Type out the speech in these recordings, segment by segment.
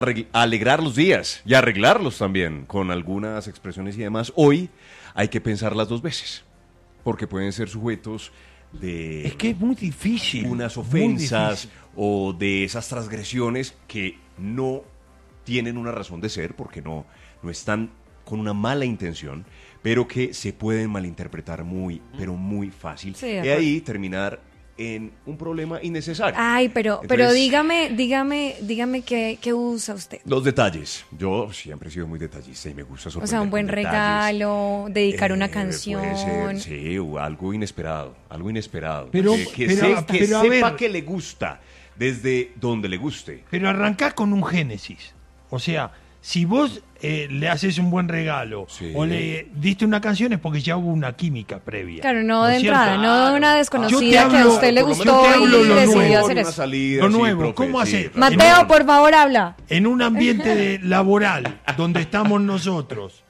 alegrar los días y arreglarlos también con algunas expresiones y demás, hoy hay que pensarlas dos veces, porque pueden ser sujetos de... Es que es muy difícil. Unas ofensas o de esas transgresiones que no tienen una razón de ser, porque no están con una mala intención, pero que se pueden malinterpretar muy, pero muy fácil. Sí, y ahí terminar en un problema innecesario. Ay, pero Entonces, dígame qué usa usted. los detalles. Yo siempre he sido muy detallista y me gusta sorprender. O sea, un buen con detalles. regalo, dedicar una canción. Puede ser, sí, o algo inesperado. Pero sepa ver, que le gusta, desde donde le guste. Pero arrancás con un génesis. O sea, si vos le haces un buen regalo o le diste una canción es porque ya hubo una química previa. Claro, no de es entrada, cierto? no de una desconocida hablo, que a usted le por lo gustó menos y lo decidió nuevo, hacer una eso. salida, Lo sí, nuevo, profe, ¿cómo sí, hacer? profe. Mateo, por favor, habla. En un ambiente laboral donde estamos nosotros,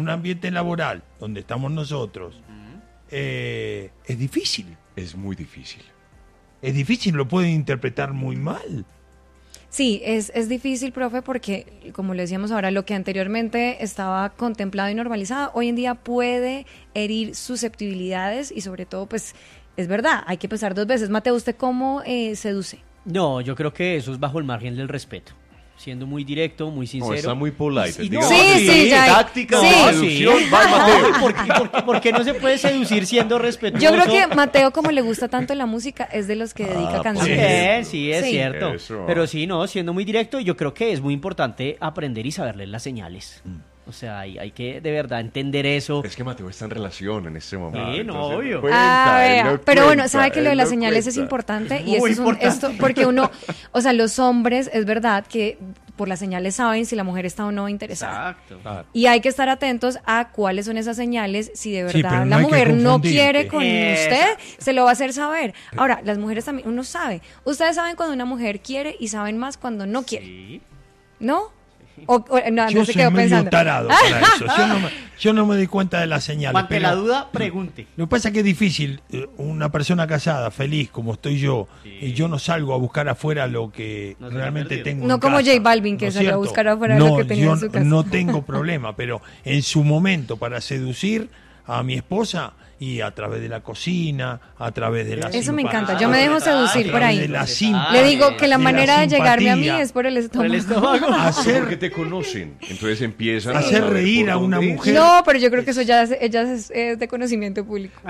es difícil. Es muy difícil. Es difícil, lo pueden interpretar muy mal. Sí, es difícil, profe, porque, como le decíamos ahora, lo que anteriormente estaba contemplado y normalizado, hoy en día puede herir susceptibilidades y sobre todo, pues, es verdad, hay que pensar dos veces. Mateo, ¿usted cómo seduce? No, yo creo que eso es bajo el margen del respeto. Siendo muy directo, muy sincero. No, está muy polite. Y digamos, sí, ya. táctica Sí. de seducción, va Mateo. ¿Por qué no se puede seducir siendo respetuoso? Yo creo que Mateo, como le gusta tanto la música, es de los que dedica canciones. Sí, es Sí. cierto. Eso. Pero sí, no, siendo muy directo, yo creo que es muy importante aprender y saber leer las señales. O sea, hay que de verdad entender eso. Es que Mateo está en relación en este momento. Sí, no, entonces obvio. Vea. él no Pero bueno, cuenta, sabe que lo de él las no señales es cuenta. importante y Muy esto importante. porque uno, o sea, los hombres, es verdad que por las señales saben si la mujer está o no interesada. Exacto. Y hay que estar atentos a cuáles son esas señales. Si de Sí, verdad pero no la hay que mujer no confundirte. quiere con usted, Exacto. se lo va a hacer saber. Ahora, las mujeres también, uno sabe. Ustedes saben cuando una mujer quiere y saben más cuando no quiere. Sí. ¿No? No, Yo se soy quedó medio pensando. tarado para eso. Yo no me doy cuenta de las señales. Ante pero la duda, pregunte. Lo que pasa es que es difícil. Una persona casada, feliz como estoy yo, y yo no salgo a buscar afuera lo que No se realmente perdido. tengo No en como casa, J Balvin, que ¿no es salió a cierto? buscar afuera lo que tenía yo en su casa. no tengo problema, pero en su momento para seducir a mi esposa y a través de la cocina, a través de la Eso me simpatía, encanta, yo me dejo seducir a por través ahí. de la Le Le digo que la de manera de llegarme a mí simpatía, es por el Por estómago. el estómago. Porque te conocen. Entonces empiezan Hacer saber reír por a una dónde ir. mujer. No, pero yo creo que eso ya es de conocimiento público.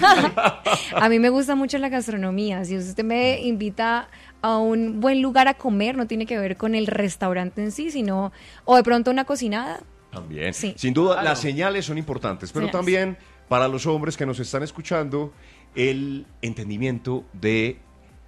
A mí me gusta mucho la gastronomía. Si usted me invita a un buen lugar a comer, no tiene que ver con el restaurante en sí, sino, o de pronto una cocinada. También. Sí. Sin duda, Claro. las señales son importantes, pero Señales. también para los hombres que nos están escuchando, el entendimiento de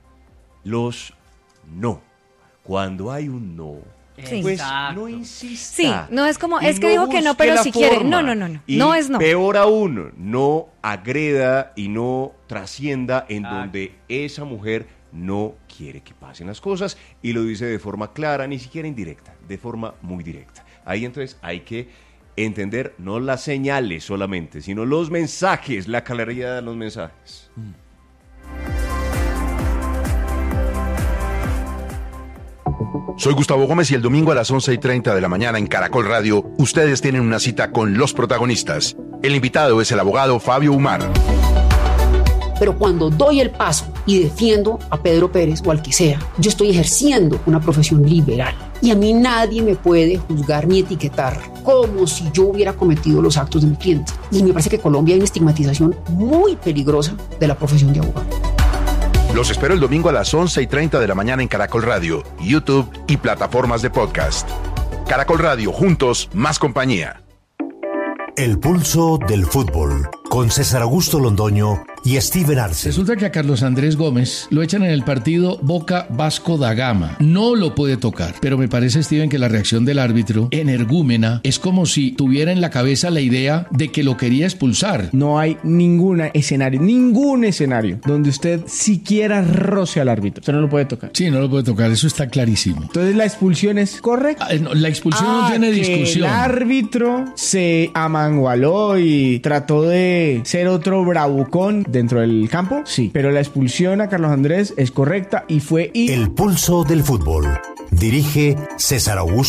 los no. Cuando hay un no, Sí. pues Exacto. no insista. Sí, no es como, Y es que dijo que no, busque pero la si quiere. forma. No. Y No es no. peor aún, no agreda y no trascienda en Exacto. donde esa mujer no quiere que pasen las cosas y lo dice de forma clara, ni siquiera indirecta, de forma muy directa. Ahí entonces hay que entender no las señales solamente, sino los mensajes, la claridad de los mensajes. Soy Gustavo Gómez y el domingo a las 11:30 de la mañana en Caracol Radio, ustedes tienen una cita con los protagonistas. El invitado es el abogado Fabio Umar. Pero cuando doy el paso y defiendo a Pedro Pérez o al que sea, yo estoy ejerciendo una profesión liberal. Y a mí nadie me puede juzgar ni etiquetar como si yo hubiera cometido los actos de mi cliente. Y me parece que en Colombia hay una estigmatización muy peligrosa de la profesión de abogado. Los espero el domingo a las 11:30 de la mañana en Caracol Radio, YouTube y plataformas de podcast. Caracol Radio, juntos, más compañía. El pulso del fútbol, con César Augusto Londoño y Steven Arce. Resulta que a Carlos Andrés Gómez lo echan en el partido Boca Vasco da Gama. No lo puede tocar, pero me parece, Steven, que la reacción del árbitro, energúmena, es como si tuviera en la cabeza la idea de que lo quería expulsar. No hay ningún escenario donde usted siquiera roce al árbitro. Usted no lo puede tocar. Sí, no lo puede tocar, eso está clarísimo. Entonces la expulsión es correcta. No, la expulsión no tiene que discusión. El árbitro se amangualó y trató de ser otro bravucón dentro del campo, sí. Pero la expulsión a Carlos Andrés es correcta y fue... El pulso del fútbol, Dirige César Augusto